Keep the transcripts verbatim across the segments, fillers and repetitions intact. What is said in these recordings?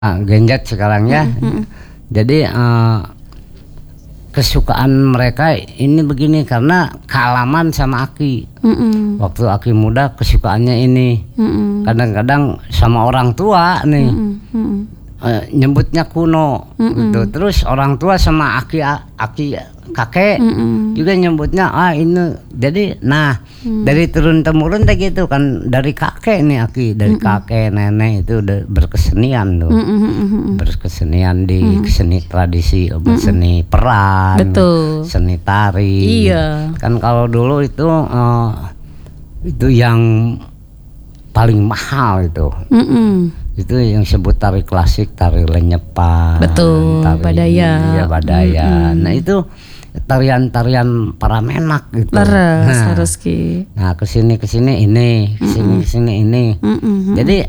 Ah, genjet sekarang ya. Mm-mm. Jadi uh, kesukaan mereka ini begini karena kealaman sama Aki. Mm-mm. Waktu Aki muda kesukaannya ini. Mm-mm. Kadang-kadang sama orang tua nih. Mm-mm. Mm-mm. uh, nyebutnya kuno Mm-mm. gitu. Terus orang tua sama Aki Aki kakek Mm-mm. juga nyebutnya ah ini. Jadi nah Mm. dari turun temurun teh gitu kan, dari kakek nih Aki, dari Mm-mm. kakek nenek itu udah berkesenian tuh. Mm-mm. Mm-mm. Berkesenian di Mm. seni tradisi, seni peran, Betul. seni tari. Iya. Kan kalau dulu itu eh, itu yang paling mahal itu. Mm-mm. Itu yang sebut tari klasik, tari lenyepan. Betul, tari, badaya. Iya, badaya. Mm-mm. Nah itu tarian-tarian para menak gitu. Leres Nah, harus ki. nah kesini kesini ini, kesini kesini ini. Mm-mm. Jadi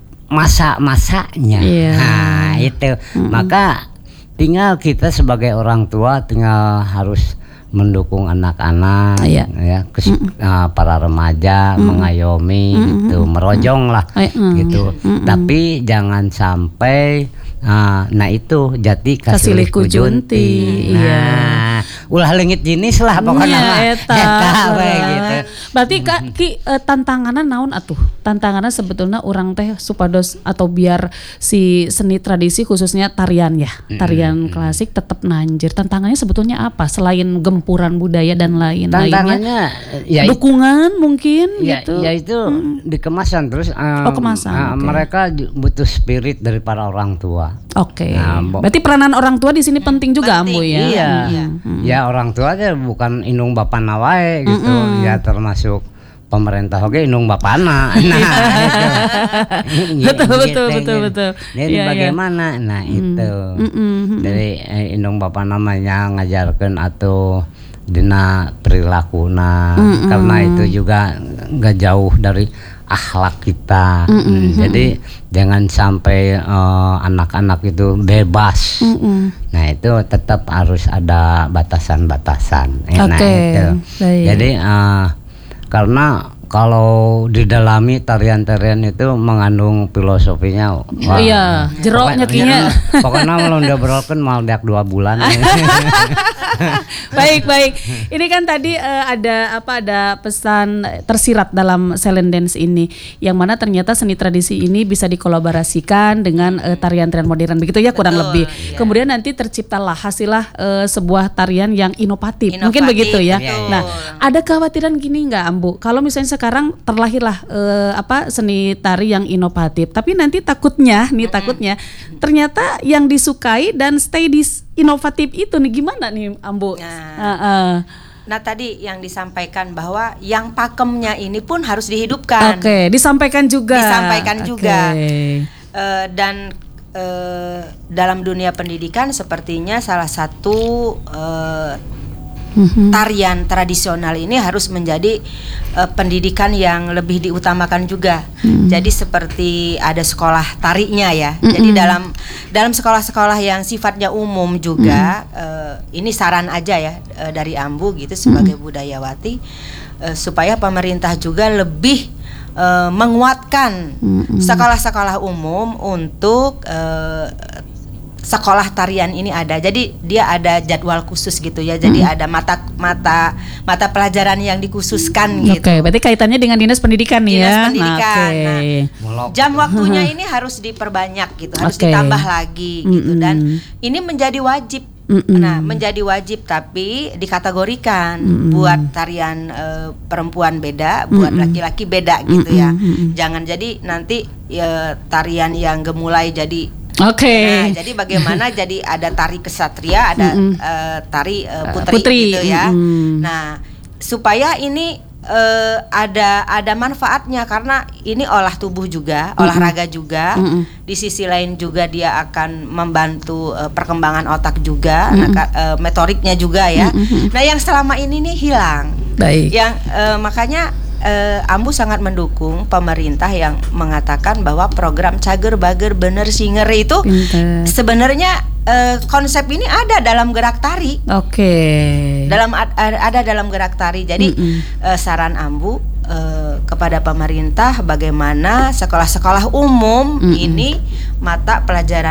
masa-masanya. Iya. Nah, itu. Maka tinggal kita sebagai orang tua tinggal harus mendukung anak-anak, Iya. ya, kes- uh, para remaja, mengayomi, gitu, merojong lah, Ay, mm. gitu. Mm-mm. Tapi jangan sampai, uh, nah itu jati Kasilih kasilih kujunti, Nah, iya. ulah leungit jenis lah pokoknya Nya, mah. eta, Eta we bener. gitu. Berarti Kak Ki eh, tantanganna naon atuh? Tantanganna sebetulnya orang teh supados atau biar si seni tradisi khususnya tarian ya, tarian klasik tetap nanjir. Tantangannya sebetulnya apa selain gempuran budaya dan lain-lainnya? Tantangannya ya Dukungan mungkin ya, gitu. ya itu dikemasan terus um, Oh, kemasan, uh, oke. mereka ju- butuh spirit dari para orang tua. Oke. Nah, bo- Berarti peranan orang tua di sini penting juga, penting. Ambu ya. Iya, Mm. ya orang tua aja bukan indung bapana wae gitu, Mm-mm. ya termasuk pemerintah oke indung bapana. Nah, itu. Betul, Gitu, betul, gitu. betul, betul. Jadi Iya, iya. bagaimana? Nah, itu. Mm-mm. Dari eh, indung bapana namanya ngajarkeun atau dina perilaku karena itu juga nggak jauh dari akhlak kita. Hmm, jadi jangan sampai eh, anak-anak itu bebas. Mm-mm. Nah itu tetap harus ada batasan-batasan. Eh, nah, Oke, itu. baik. Jadi eh, karena kalau didalami tarian-tarian itu mengandung filosofinya. Oh iya, jeroknya kinya. Pokoknya kalau udah beroken mau dak dua bulan. Baik, baik. Ini kan tadi eh, ada apa ada pesan tersirat dalam Silent Dance ini, yang mana ternyata seni tradisi ini bisa dikolaborasikan dengan eh, tarian-tarian modern begitu ya, kurang Betul, lebih. iya. Kemudian nanti terciptalah hasilah eh, sebuah tarian yang inovatif, mungkin Inovatif, begitu ya. betul. Nah, ada kekhawatiran gini nggak, Ambu? Kalau misalnya sekarang terlahirlah eh, apa seni tari yang inovatif, tapi nanti takutnya nih takutnya ternyata yang disukai dan stay di s- inovatif itu nih gimana nih, Ambu? Nah. Heeh. Nah tadi yang disampaikan bahwa yang pakemnya ini pun harus dihidupkan. Oke, disampaikan juga. Disampaikan Oke. juga. Eh, dan eh, dalam dunia pendidikan sepertinya salah satu eh, Mhm. tarian tradisional ini harus menjadi eh, pendidikan yang lebih diutamakan juga. Jadi seperti ada sekolah tarinya ya. Jadi dalam dalam sekolah-sekolah yang sifatnya umum juga eh, ini saran aja ya eh, dari Ambu gitu sebagai budayawati eh, supaya pemerintah juga lebih eh, menguatkan sekolah-sekolah umum untuk eh, sekolah tarian ini ada. Jadi dia ada jadwal khusus gitu ya. Jadi ada mata mata mata pelajaran yang dikhususkan Oke, gitu. berarti kaitannya dengan dinas pendidikan nih Dinas ya. pendidikan. Nah, oke. Nah, Mulok. jam waktunya ini harus diperbanyak gitu, harus Oke. ditambah lagi gitu, Mm-mm. dan ini menjadi wajib. Mm-mm. Nah, menjadi wajib tapi dikategorikan buat tarian eh, perempuan beda, buat laki-laki beda gitu ya. Jangan jadi nanti ya, tarian yang gemulai jadi. Oke. Nah, jadi bagaimana jadi ada tari kesatria, ada eh, tari eh, putri, Putri, gitu ya. mm-mm. Nah, supaya ini eh, ada ada manfaatnya karena ini olah tubuh juga, olahraga juga. Mm-mm. Di sisi lain juga dia akan membantu eh, perkembangan otak juga, nah, ka- eh, motoriknya juga ya. Nah, yang selama ini nih hilang. Baik. Yang eh, makanya eh, Ambu sangat mendukung pemerintah yang mengatakan bahwa program Cager Bager Bener Singer itu Pinter. sebenarnya eh, konsep ini ada dalam gerak tari, Oke. dalam ad- ada dalam gerak tari. Jadi Mm-mm. eh, saran Ambu eh, kepada kepada pemerintah bagaimana sekolah-sekolah umum Mm-mm. ini mata pelajaran